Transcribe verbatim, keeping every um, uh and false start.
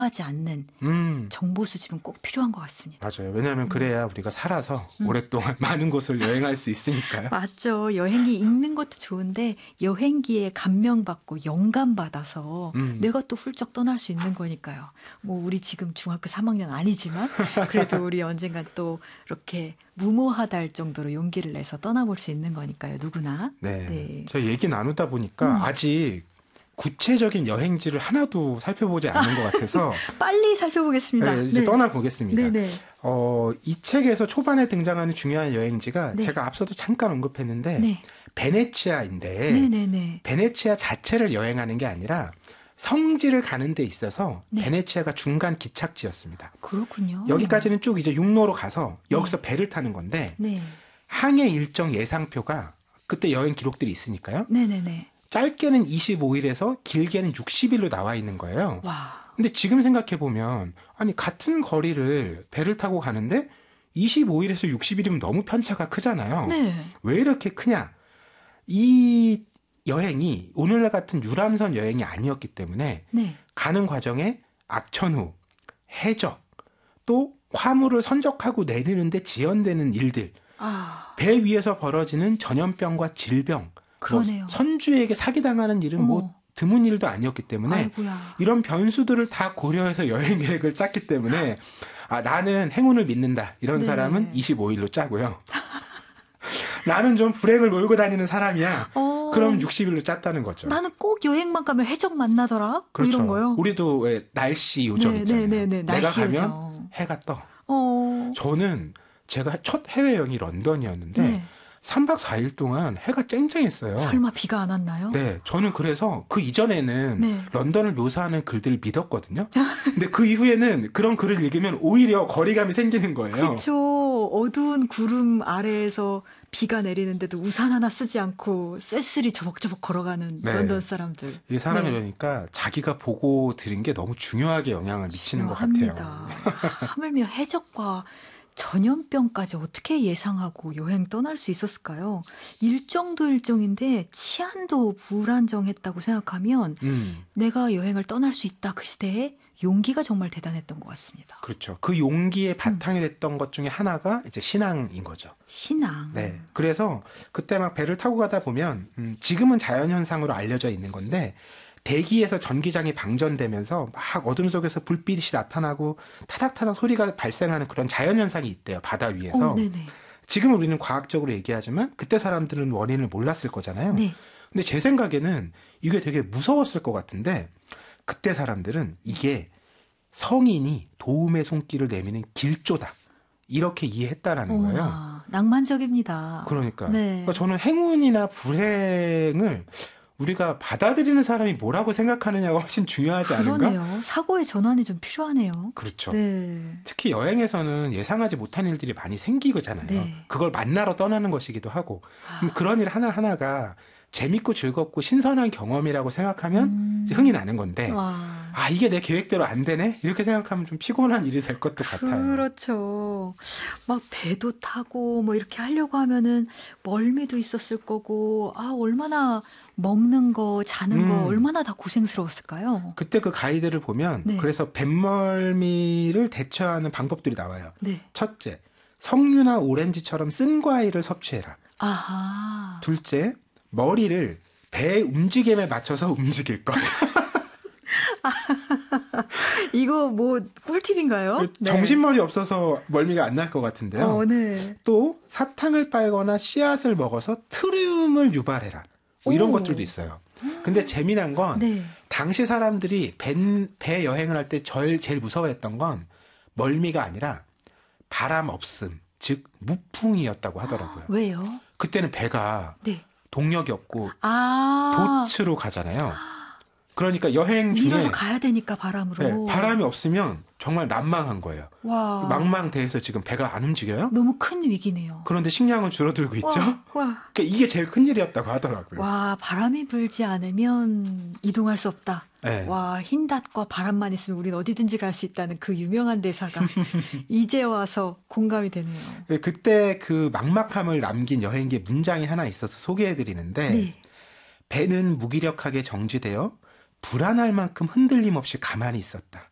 하지 않는 음. 정보 수집은 꼭 필요한 것 같습니다. 맞아요. 왜냐하면 그래야 우리가 살아서 음. 오랫동안 많은 곳을 여행할 수 있으니까요. 맞죠. 여행기 읽는 것도 좋은데 여행기에 감명받고 영감받아서 음. 내가 또 훌쩍 떠날 수 있는 거니까요. 뭐 우리 지금 중학교 삼 학년 아니지만 그래도 우리 언젠간 또 이렇게 무모하다 할 정도로 용기를 내서 떠나볼 수 있는 거니까요. 누구나. 네. 네. 저희 얘기 나누다 보니까 음. 아직 구체적인 여행지를 하나도 살펴보지 않은 것 같아서 빨리 살펴보겠습니다. 네, 이제 네. 떠나보겠습니다. 네네. 어, 이 책에서 초반에 등장하는 중요한 여행지가 네. 제가 앞서도 잠깐 언급했는데 네. 베네치아인데 네네네. 베네치아 자체를 여행하는 게 아니라 성지를 가는 데 있어서 네. 베네치아가 중간 기착지였습니다. 그렇군요. 여기까지는 쭉 이제 육로로 가서 여기서 배를 타는 건데 네. 항해 일정 예상표가 그때 여행 기록들이 있으니까요. 네네네. 짧게는 이십오 일에서 길게는 육십 일로 나와 있는 거예요. 와. 근데 지금 생각해 보면 아니 같은 거리를 배를 타고 가는데 이십오 일에서 육십 일이면 너무 편차가 크잖아요. 네. 왜 이렇게 크냐? 이 여행이 오늘날 같은 유람선 여행이 아니었기 때문에 네. 가는 과정에 악천후, 해적, 또 화물을 선적하고 내리는데 지연되는 일들, 아. 배 위에서 벌어지는 전염병과 질병, 그러네요. 뭐 선주에게 사기당하는 일은 뭐 어머. 드문 일도 아니었기 때문에 아이고야. 이런 변수들을 다 고려해서 여행 계획을 짰기 때문에 아 나는 행운을 믿는다 이런 네. 사람은 이십오 일로 짜고요. 나는 좀 불행을 몰고 다니는 사람이야. 어. 그럼 육십 일로 짰다는 거죠. 나는 꼭 여행만 가면 해적 만나더라. 뭐 그렇죠. 이런 거요. 우리도 왜 날씨 요정 네, 있잖아요. 네, 네, 네. 내가 날씨 가면 요정. 해가 떠. 어. 저는 제가 첫 해외여행이 런던이었는데 네. 삼 박 사 일 동안 해가 쨍쨍했어요. 설마 비가 안 왔나요? 네, 저는 그래서 그 이전에는 네. 런던을 묘사하는 글들을 믿었거든요. 근데 그 이후에는 그런 글을 읽으면 오히려 거리감이 생기는 거예요. 그렇죠. 어두운 구름 아래에서 비가 내리는데도 우산 하나 쓰지 않고 쓸쓸히 저벅저벅 걸어가는 네. 런던 사람들. 이 사람이 네. 그러니까 자기가 보고 들은 게 너무 중요하게 영향을 미치는 것 같아요. 중요합니다. 하물며 해적과 전염병까지 어떻게 예상하고 여행 떠날 수 있었을까요? 일정도 일정인데 치안도 불안정했다고 생각하면 음, 내가 여행을 떠날 수 있다 그 시대에 용기가 정말 대단했던 것 같습니다. 그렇죠. 그 용기의 바탕이 됐던 것 중에 하나가 이제 신앙인 거죠. 신앙. 네. 그래서 그때 막 배를 타고 가다 보면 음, 지금은 자연현상으로 알려져 있는 건데 대기에서 전기장이 방전되면서 막 어둠 속에서 불빛이 나타나고 타닥타닥 소리가 발생하는 그런 자연현상이 있대요. 바다 위에서. 어, 네네. 지금 우리는 과학적으로 얘기하지만 그때 사람들은 원인을 몰랐을 거잖아요. 네. 근데 제 생각에는 이게 되게 무서웠을 것 같은데 그때 사람들은 이게 성인이 도움의 손길을 내미는 길조다. 이렇게 이해했다라는 거예요. 어머나, 낭만적입니다. 그러니까. 네. 그러니까 저는 행운이나 불행을 우리가 받아들이는 사람이 뭐라고 생각하느냐가 훨씬 중요하지 않은가? 그러네요. 사고의 전환이 좀 필요하네요. 그렇죠. 네. 특히 여행에서는 예상하지 못한 일들이 많이 생기잖아요. 네. 그걸 만나러 떠나는 것이기도 하고 그럼 아, 그런 일 하나하나가 재밌고 즐겁고 신선한 경험이라고 생각하면 음. 이제 흥이 나는 건데 와. 아 이게 내 계획대로 안 되네? 이렇게 생각하면 좀 피곤한 일이 될 것도 같아요. 그렇죠. 막 배도 타고 뭐 이렇게 하려고 하면은 멀미도 있었을 거고 아 얼마나 먹는 거 자는 거 음. 얼마나 다 고생스러웠을까요? 그때 그 가이드를 보면 네. 그래서 뱃멀미를 대처하는 방법들이 나와요. 네. 첫째, 석류나 오렌지처럼 쓴 과일을 섭취해라. 아하. 둘째, 머리를 배의 움직임에 맞춰서 움직일 것. 이거 뭐 꿀팁인가요? 네. 정신머리 없어서 멀미가 안 날 것 같은데요. 어, 네. 또 사탕을 빨거나 씨앗을 먹어서 트리움을 유발해라. 뭐 이런 오. 것들도 있어요. 근데 재미난 건 네. 당시 사람들이 배, 배 여행을 할 때 제일, 제일 무서워했던 건 멀미가 아니라 바람 없음, 즉 무풍이었다고 하더라고요. 왜요? 그때는 배가 네. 동력이 없고 아. 도츠로 가잖아요. 그러니까 여행 중에 밀어서 가야 되니까 바람으로. 네, 바람이 없으면 정말 난망한 거예요. 와. 망망대해서 지금 배가 안 움직여요. 너무 큰 위기네요. 그런데 식량은 줄어들고 있죠. 와, 와. 그러니까 이게 제일 큰 일이었다고 하더라고요. 와, 바람이 불지 않으면 이동할 수 없다. 네. 와, 흰닷과 바람만 있으면 우린 어디든지 갈 수 있다는 그 유명한 대사가 이제 와서 공감이 되네요. 그때 그 막막함을 남긴 여행기에 문장이 하나 있어서 소개해드리는데 네. 배는 무기력하게 정지되어 불안할 만큼 흔들림 없이 가만히 있었다.